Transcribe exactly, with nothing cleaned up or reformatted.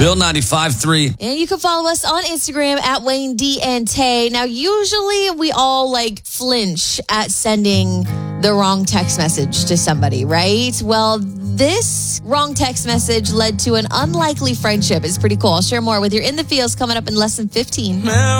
Bill ninety-five three. And you can follow us on Instagram at Wayne D and Tay. Now, usually we all like flinch at sending the wrong text message to somebody, right? Well, this wrong text message led to an unlikely friendship. It's pretty cool. I'll share more with your In the Fields coming up in less than fifteen.